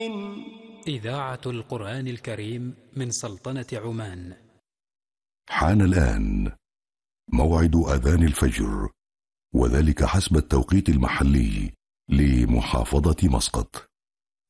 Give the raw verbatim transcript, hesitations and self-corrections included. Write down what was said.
إذاعة القرآن الكريم من سلطنة عمان. حان الآن موعد أذان الفجر، وذلك حسب التوقيت المحلي لمحافظة مسقط.